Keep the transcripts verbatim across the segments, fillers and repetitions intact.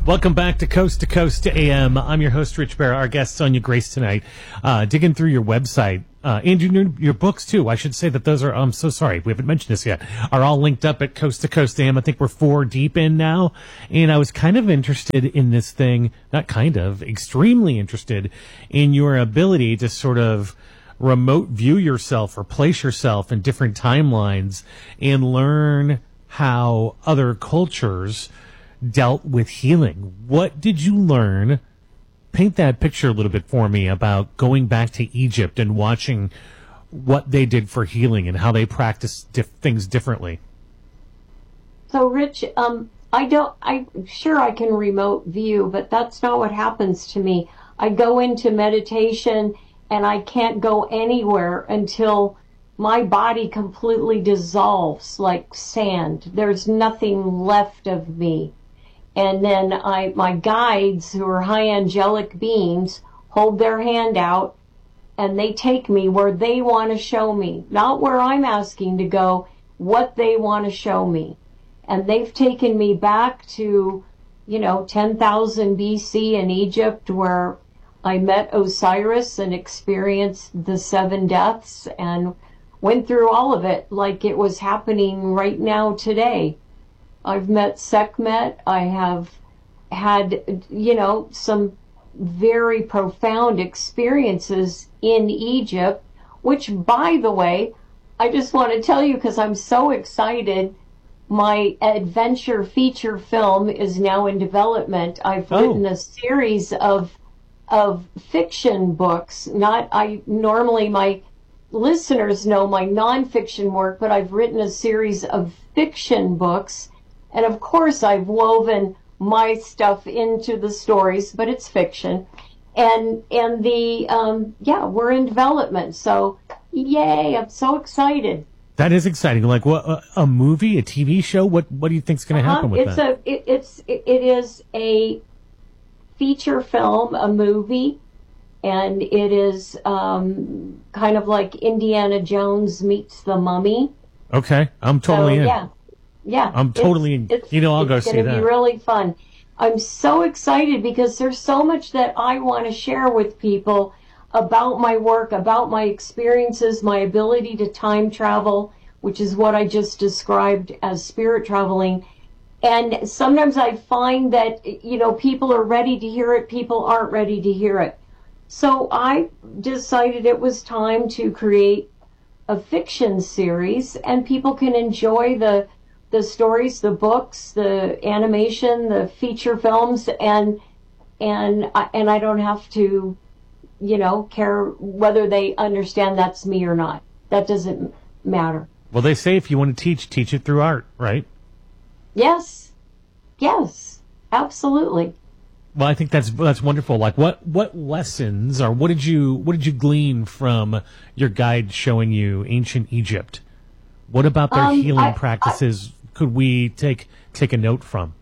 Welcome back to Coast to Coast A M. I'm your host, Rich Bear. Our guest, Sonia Grace, tonight, uh, digging through your website. Uh, and your, your books, too. I should say that those are, I'm so sorry, we haven't mentioned this yet, are all linked up at Coast to Coast A M. I think we're four deep in now. And I was kind of interested in this thing, not kind of, extremely interested in your ability to sort of remote view yourself or place yourself in different timelines and learn how other cultures dealt with healing. What did you learn? Paint that picture a little bit for me about going back to Egypt and watching what they did for healing and how they practiced dif- things differently. So, Rich, um, I don't, I'm sure I can remote view, but that's not what happens to me. I go into meditation and I can't go anywhere until my body completely dissolves like sand. There's nothing left of me. And then I, my guides, who are high angelic beings, hold their hand out and they take me where they want to show me, not where I'm asking to go, what they want to show me. And they've taken me back to, you know, ten thousand B C in Egypt, where I met Osiris and experienced the seven deaths and went through all of it like it was happening right now today. I've met Sekhmet. I have had, you know, some very profound experiences in Egypt, which, by the way, I just want to tell you because I'm so excited. My adventure feature film is now in development. I've Oh. written a series of of fiction books. Not I normally my listeners know my nonfiction work, but I've written a series of fiction books. And of course, I've woven my stuff into the stories, but it's fiction. And and the um, yeah, we're in development. So yay! I'm so excited. That is exciting. Like what? A, a movie, a T V show? What? What do you think's going to happen uh-huh. with it's that? A, it, it's it, it is a feature film, a movie, and it is um, kind of like Indiana Jones meets the Mummy. Okay, I'm totally so, in. Yeah. Yeah, I'm totally in. It's, you know, I'll go it's see gonna that. It's going to be really fun. I'm so excited because there's so much that I want to share with people about my work, about my experiences, my ability to time travel, which is what I just described as spirit traveling. And sometimes I find that, you know, people are ready to hear it, people aren't ready to hear it. So I decided it was time to create a fiction series, and people can enjoy the the stories, the books, the animation, the feature films, and and I, and I don't have to, you know, care whether they understand that's me or not. That doesn't matter. Well, they say if you want to teach, teach it through art, right? Yes, yes, absolutely. Well, I think that's that's wonderful. Like, what what lessons or what did you what did you glean from your guide showing you ancient Egypt? What about their Um, healing I- practices could we take take a note from?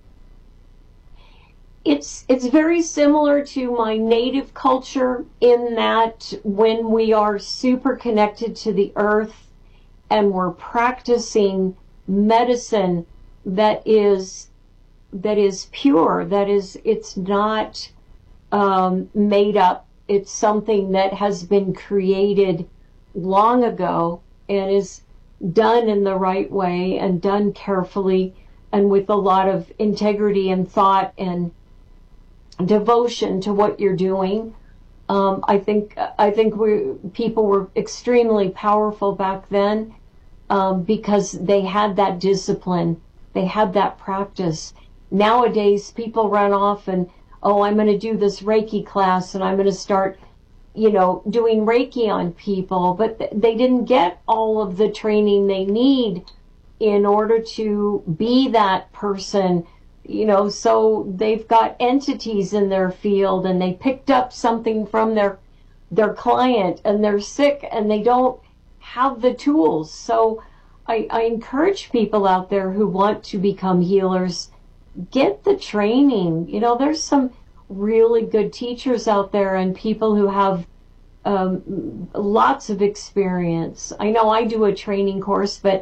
It's it's very similar to my native culture in that when we are super connected to the earth and we're practicing medicine that is that is pure, that is it's not um, made up. It's something that has been created long ago and is done in the right way and done carefully and with a lot of integrity and thought and devotion to what you're doing. Um, I think I think we people were extremely powerful back then um, because they had that discipline, they had that practice. Nowadays, people run off and, oh, I'm going to do this Reiki class and I'm going to start, you know, doing Reiki on people, but th- they didn't get all of the training they need in order to be that person. You know, so they've got entities in their field and they picked up something from their their client and they're sick and they don't have the tools. So I, I encourage people out there who want to become healers, get the training. You know, there's some really good teachers out there and people who have um, lots of experience. I know I do a training course, but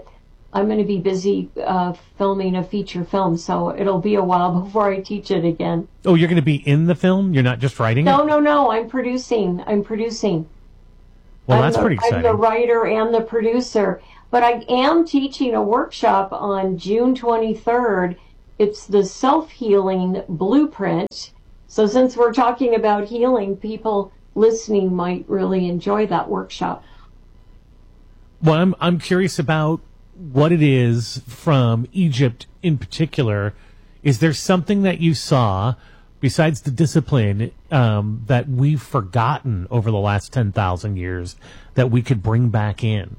I'm going to be busy uh, filming a feature film, so it'll be a while before I teach it again. Oh, you're going to be in the film? You're not just writing No, it? no, no. I'm producing. I'm producing. Well, I'm that's the, pretty exciting. I'm the writer and the producer. But I am teaching a workshop on June twenty-third. It's the Self-Healing Blueprint. So since we're talking about healing, people listening might really enjoy that workshop. Well, I'm I'm curious about what it is from Egypt in particular. Is there something that you saw besides the discipline um, that we've forgotten over the last ten thousand years that we could bring back in?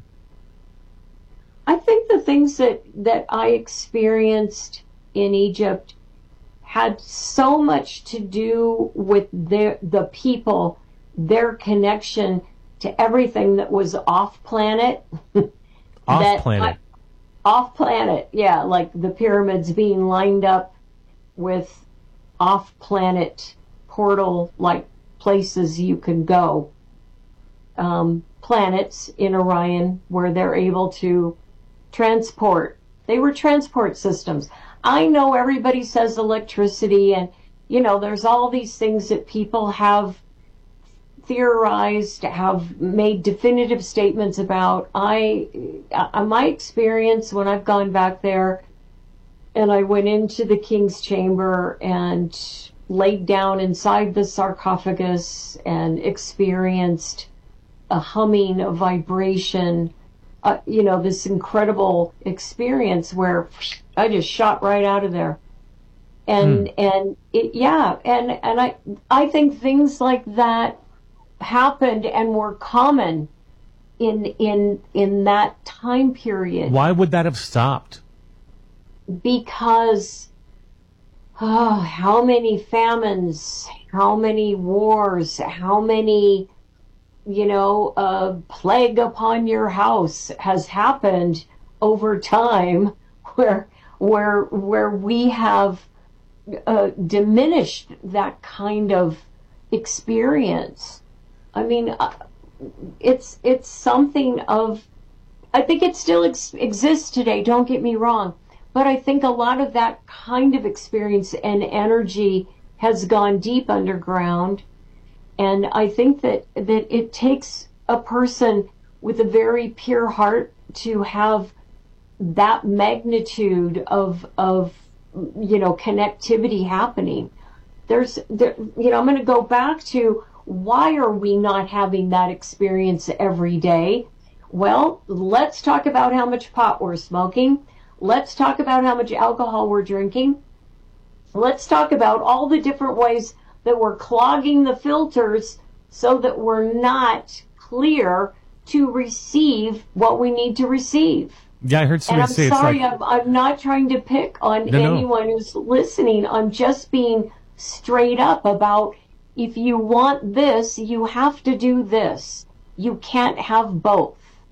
I think the things that, that I experienced in Egypt had so much to do with their, the people, their connection to everything that was off planet. Off planet. Off planet, yeah, like the pyramids being lined up with off planet portal like places you can go. Um, planets in Orion where they're able to transport. They were transport systems. I know everybody says electricity, and you know there's all these things that people have theorized, have made definitive statements about. I, uh, my experience when I've gone back there, and I went into the king's chamber and laid down inside the sarcophagus and experienced a humming, a vibration. Uh, you know, this incredible experience where I just shot right out of there. And, mm. and it, yeah, and, and I, I think things like that happened and were common in, in, in that time period. Why would that have stopped? Because, oh, how many famines, how many wars, how many, you know, uh, plague upon your house has happened over time where where where we have uh, diminished that kind of experience. I mean, uh, it's it's something of, I think it still ex- exists today, don't get me wrong, but I think a lot of that kind of experience and energy has gone deep underground. And I think that, that it takes a person with a very pure heart to have that magnitude of, of you know, connectivity happening. There's, there, you know, I'm going to go back to why are we not having that experience every day? Well, let's talk about how much pot we're smoking. Let's talk about how much alcohol we're drinking. Let's talk about all the different ways that we're clogging the filters so that we're not clear to receive what we need to receive. Yeah, I heard somebody and I'm say sorry, it's like... I'm, I'm not trying to pick on no, anyone no. who's listening. I'm just being straight up about, if you want this, you have to do this. You can't have both.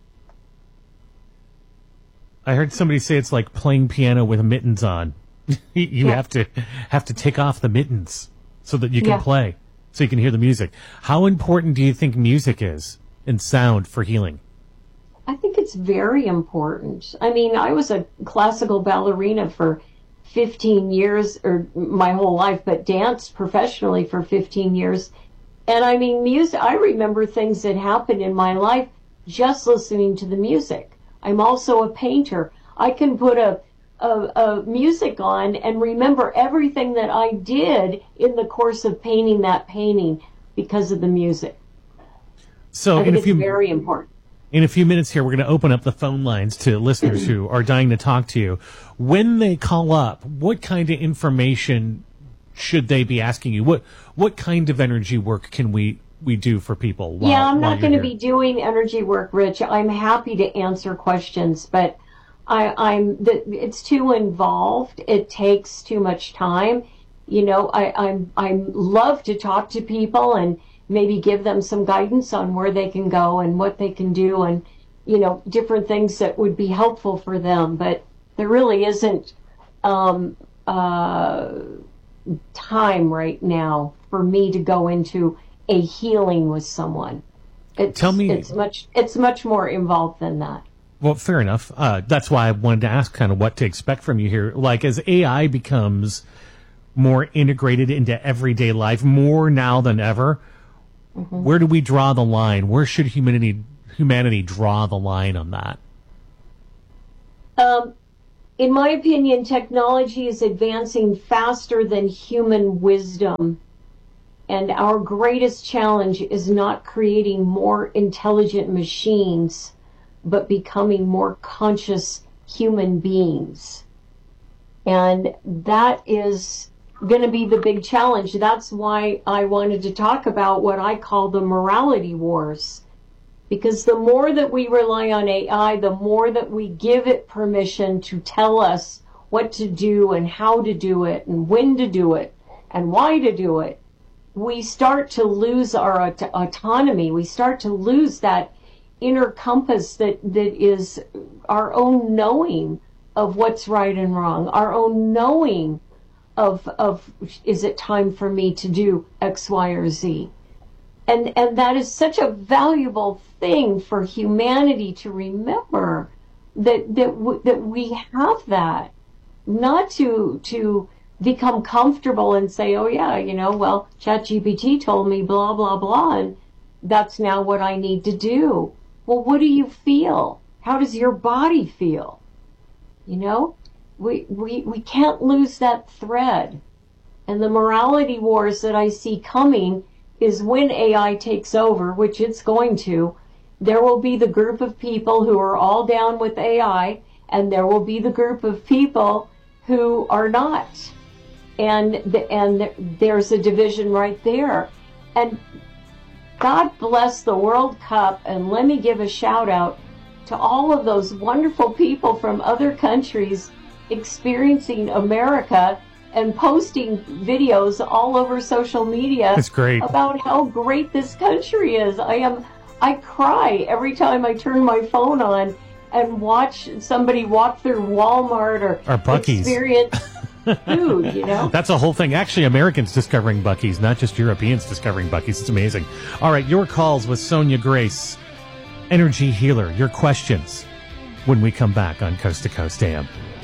I heard somebody say it's like playing piano with mittens on. you yeah. have to have to take off the mittens so that you can yeah. play, so you can hear the music. How important do you think music is and sound for healing? I think it's very important. I mean, I was a classical ballerina for fifteen years, or my whole life, but danced professionally for fifteen years. And I mean, music, I remember things that happened in my life just listening to the music. I'm also a painter. I can put a Of, of music on and remember everything that I did in the course of painting that painting because of the music. So I think in a it's few, very important. In a few minutes here, we're going to open up the phone lines to listeners who are dying to talk to you. When they call up, what kind of information should they be asking you? What what kind of energy work can we, we do for people? While, yeah, I'm not going to here? be doing energy work, Rich. I'm happy to answer questions, but I, I'm the, it's too involved. It takes too much time. You know, I, I'm I love to talk to people and maybe give them some guidance on where they can go and what they can do, and you know, different things that would be helpful for them. But there really isn't um, uh, time right now for me to go into a healing with someone. It's, Tell me, it's much it's much more involved than that. Well, fair enough. Uh, that's why I wanted to ask kind of what to expect from you here. Like, as A I becomes more integrated into everyday life, more now than ever, mm-hmm. where do we draw the line? Where should humanity humanity draw the line on that? Um, in my opinion, technology is advancing faster than human wisdom. And our greatest challenge is not creating more intelligent machines, but becoming more conscious human beings. And that is going to be the big challenge. That's why I wanted to talk about what I call the morality wars. Because the more that we rely on A I, the more that we give it permission to tell us what to do and how to do it and when to do it and why to do it, we start to lose our aut- autonomy. We start to lose that inner compass that, that is our own knowing of what's right and wrong, our own knowing of, of is it time for me to do X, Y, or Z? And, and that is such a valuable thing for humanity to remember, that, that, w- that we have that, not to, to become comfortable and say, oh yeah, you know, well, ChatGPT told me blah, blah, blah, and that's now what I need to do. Well, what do you feel? How does your body feel? You know, we, we, we can't lose that thread. And the morality wars that I see coming is when A I takes over, which it's going to, there will be the group of people who are all down with A I, and there will be the group of people who are not. And the, and there's a division right there. And God bless the World Cup, and let me give a shout out to all of those wonderful people from other countries experiencing America and posting videos all over social media. That's great. About how great this country is. I am, I cry every time I turn my phone on and watch somebody walk through Walmart or, or Buc-ee's. Experience food, you know? That's a whole thing. Actually, Americans discovering Buc-ee's, not just Europeans discovering Buc-ee's. It's amazing. All right, your calls with Sonia Grace, energy healer, your questions when we come back on Coast to Coast A M.